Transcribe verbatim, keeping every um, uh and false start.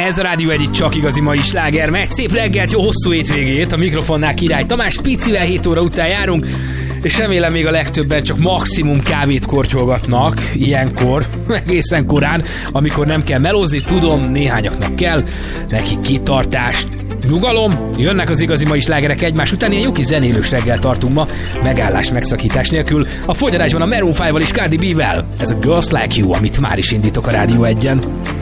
Ez a Rádió egy csak igazi mai sláger megy. Szép reggelt, jó hosszú hétvégét. A mikrofonnál Király Tamás, picivel hét óra után járunk, és remélem még a legtöbben csak maximum kávét kortyolgatnak ilyenkor, egészen korán, amikor nem kell melózni. Tudom, néhányaknak kell, nekik kitartást, nyugalom, jönnek az igazi mai slágerek egymás után, ilyen jó kis zenélős reggel tartunk ma, megállás, megszakítás nélkül. A fogyarásban a Maroon ötvel és Cardi B-vel. Ez a Girls Like You, amit már is indítok a Rádió egyen.